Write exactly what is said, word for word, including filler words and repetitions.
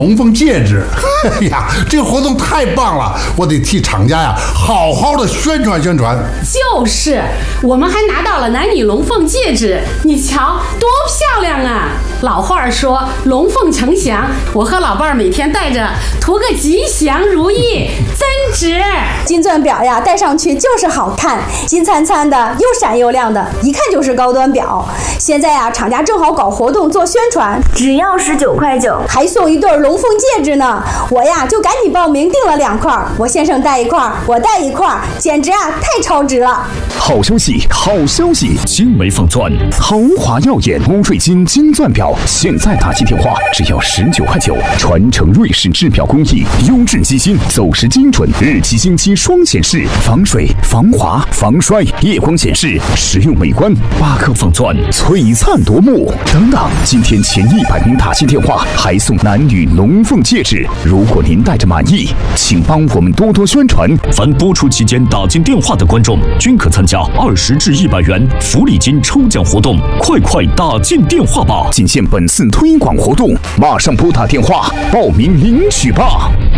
龙凤戒指，哎呀，这个活动太棒了，我得替厂家呀好好的宣传宣传。 就是，我们还拿到了男女龙凤戒指，你瞧多漂亮啊！老话说龙凤呈祥，我和老伴儿每天戴着，图个吉祥如意，真值。 金钻表呀，戴上去就是好看，金灿灿的，又闪又亮的，一看就是高端表。现在呀，厂家正好搞活动做宣传， 只要十九块九， 还送一对龙凤戒指呢。我呀就赶紧报名订了两块，我先生戴一块，我戴一块，简直啊太超值了。 好消息，好消息！精美仿钻，豪华耀眼欧瑞金金钻表，现在打进电话只要十九块九，传承瑞士制表工艺，优质机芯，走时精准，日期星期双显示，防水、防滑、防摔，夜光显示，实用美观。八颗仿钻，璀璨夺目。等等，今天前一百名打进电话还送男女龙凤戒指，如果您戴着满意，请帮我们多多宣传。 凡播出期间打进电话的观众，均可参加二十至一百元福利金抽奖活动，快快打进电话吧！ 仅限本次推广活动，马上拨打电话报名领取吧。